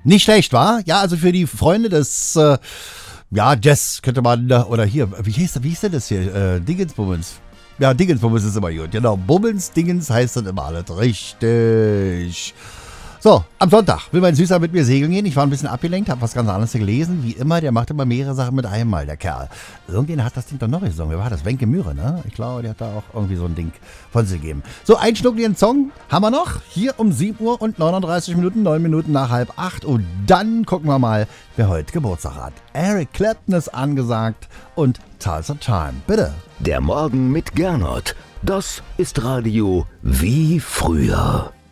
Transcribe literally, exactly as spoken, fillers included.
Nicht schlecht, wa? Ja, also für die Freunde des, äh, ja, Jazz könnte man, da- oder hier, wie hieß, wie hieß denn das hier? Äh, Dingensbummens. Ja, Dingensbummens ist immer gut. Genau, Bummens, Dingens heißt das immer alles. Richtig. So, am Sonntag will mein Süßer mit mir segeln gehen. Ich war ein bisschen abgelenkt, habe was ganz anderes gelesen. Wie immer, der macht immer mehrere Sachen mit einmal, der Kerl. Irgendjemand hat das Ding doch noch gesungen. Wer war das? Wenke Mühre, ne? Ich glaube, der hat da auch irgendwie so ein Ding von sich gegeben. So, einen schnuckligen Song haben wir noch. Hier um sieben Uhr und neununddreißig Minuten, neun Minuten nach halb acht. Und dann gucken wir mal, wer heute Geburtstag hat. Eric Clapton ist angesagt und Tulsa Time. Bitte. Der Morgen mit Gernot. Das ist Radio wie früher.